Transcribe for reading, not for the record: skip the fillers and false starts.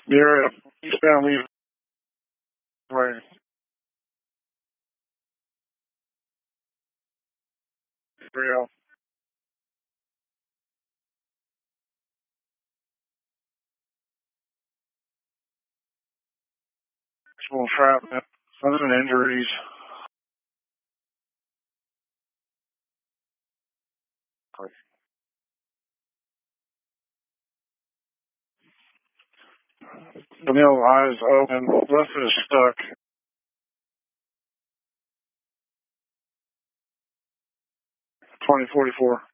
You're eastbound leave right. Real. Actual shrapnel. Other than injuries. Vanille eyes open. Left is stuck. 2044.